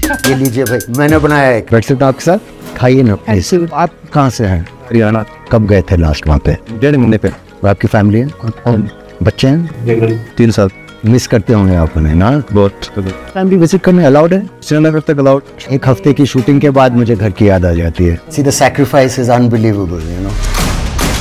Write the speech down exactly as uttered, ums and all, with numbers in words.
ये लीजिए भाई, मैंने बनाया है। व्हाट्सएप आपके साथ खाइए ना। ऐसे आप कहाँ से हैं? हरियाणा। कब गए थे लास्ट वहाँ पे? डेढ़ महीने पे। आपकी फैमिली है, बच्चे हैं? तीन साल। मिस करते होंगे आप उन्हें ना? बहुत। फैमिली विजिट करने अलाउड है? श्रीनगर तक अलाउड। एक हफ्ते की शूटिंग के बाद मुझे घर की याद आ जाती है। See the sacrifice is unbelievable, you know.